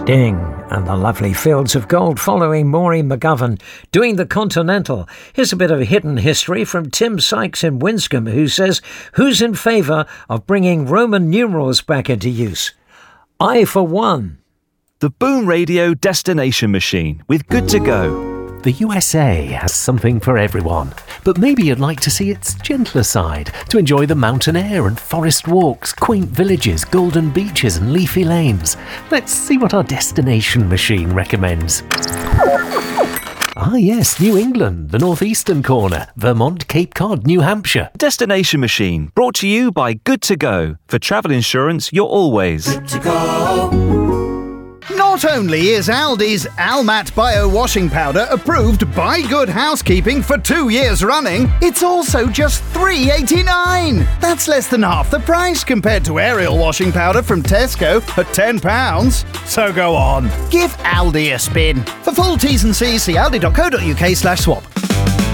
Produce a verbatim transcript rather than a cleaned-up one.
Ding, and the lovely fields of gold following Maureen McGovern doing the Continental. Here's a bit of hidden history from Tim Sykes in Winscombe, who says, who's in favour of bringing Roman numerals back into use? I, for one. The Boom Radio Destination Machine with Good to Go. The U S A has something for everyone, but maybe you'd like to see its gentler side, to enjoy the mountain air and forest walks, quaint villages, golden beaches and leafy lanes. Let's see what our destination machine recommends. Ah yes, New England, the northeastern corner, Vermont, Cape Cod, New Hampshire. Destination Machine, brought to you by Good to Go. For travel insurance, you're always good to go. Not only is Aldi's Almat Bio Washing Powder approved by Good Housekeeping for two years running, it's also just three dollars and eighty-nine cents. That's less than half the price compared to Ariel Washing Powder from Tesco at ten pounds. So go on, give Aldi a spin. For full T's and C's, see aldi dot co dot uk slash swap.